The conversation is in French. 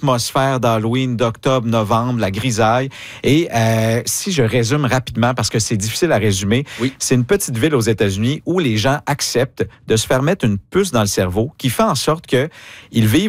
l'atmosphère d'Halloween d'octobre, novembre, la grisaille. Et si je résume rapidement, parce que c'est difficile à résumer, c'est une petite ville aux États-Unis où les gens acceptent de se faire mettre une puce dans le cerveau qui fait en sorte qu'ils vivent